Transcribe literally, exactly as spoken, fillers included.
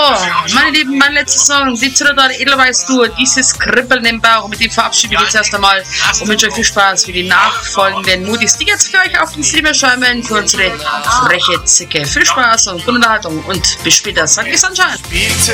meine Lieben, mein letzter Song, die Trinidad Edelweiß Duo, dieses Kribbeln im Bauch, mit dem verabschiede ich mich jetzt erst einmal und wünsche euch viel Spaß für die nachfolgenden Moody's, die jetzt für euch auf den Streamer schäumen, für unsere freche Zicke. Viel Spaß und gute Unterhaltung und bis später, sagt ihr Sunshine. Bitte